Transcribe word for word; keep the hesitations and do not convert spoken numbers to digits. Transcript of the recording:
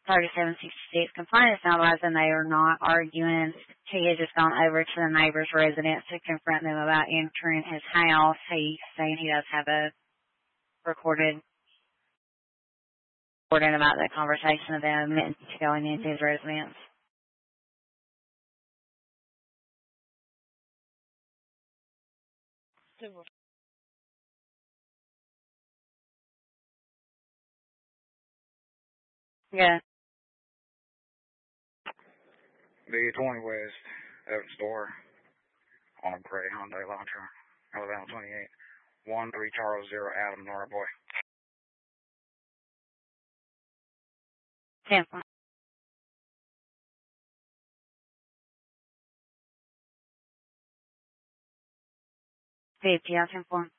thirty-seven sixty-six. Complainant is advising they are not arguing. He had just gone over to the neighbor's residence to confront them about entering his house. He's saying he does have a recorded recording about the conversation of them going into his residence. Yeah. B twenty West, Evans Door, on a gray Hyundai Elantra, Alabama twenty-eight, one three Charles zero Adam Nora Boy. Tampa. fifty, I'll ten four.